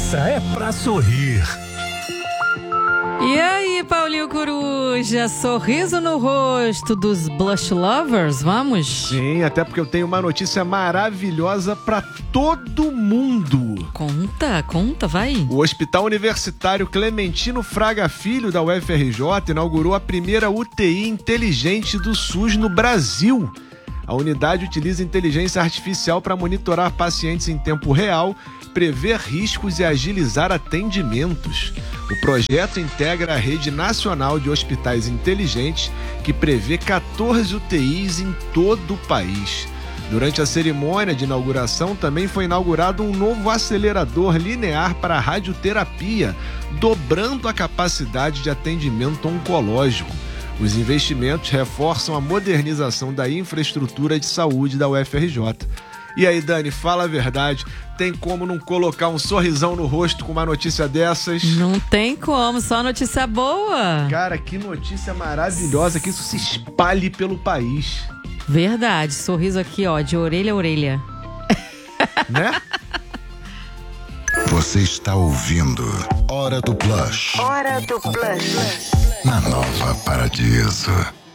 Essa é pra sorrir. E aí, Paulinho Coruja, sorriso no rosto dos Blush Lovers, vamos? Sim, até porque eu tenho uma notícia maravilhosa pra todo mundo. Conta, vai. O Hospital Universitário Clementino Fraga Filho da UFRJ inaugurou a primeira UTI inteligente do SUS no Brasil. A unidade utiliza inteligência artificial para monitorar pacientes em tempo real, prever riscos e agilizar atendimentos. O projeto integra a Rede Nacional de Hospitais Inteligentes, que prevê 14 UTIs em todo o país. Durante a cerimônia de inauguração, também foi inaugurado um novo acelerador linear para radioterapia, dobrando a capacidade de atendimento oncológico. Os investimentos reforçam a modernização da infraestrutura de saúde da UFRJ. E aí, Dani, fala a verdade, tem como não colocar um sorrisão no rosto com uma notícia dessas? Não tem como, só notícia boa. Cara, que notícia maravilhosa, que isso se espalhe pelo país. Verdade, sorriso aqui, ó, de orelha a orelha. Né? Você está ouvindo Hora do Blush. Hora do Blush. Na Nova Paradiso.